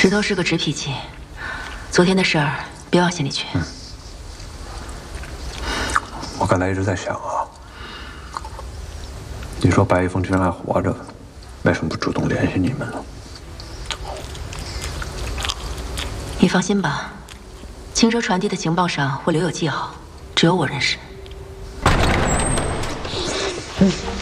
石头是个直脾气，昨天的事儿别往心里去。 我刚才一直在想啊，你说白玉凤君还活着，为什么不主动联系你们呢？ 你放心吧，轻车传递的情报上会留有记号，只有我认识。